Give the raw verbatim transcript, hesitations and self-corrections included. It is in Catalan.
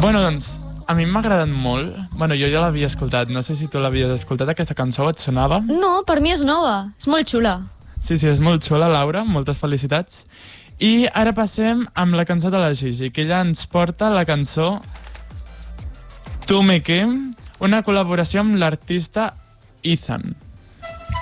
Bueno, doncs, a mi m'ha agradat molt. Bueno, jo ja l'havia escoltat. No sé si tu l'havies escoltat, aquesta cançó et sonava? No, per mi és nova. És molt xula. Sí, sí, és molt xula, Laura. Moltes felicitats. I ara passem amb la cançó de la Gigi, que ella ens porta la cançó Tu me que, una col·laboració amb l'artista Ethan.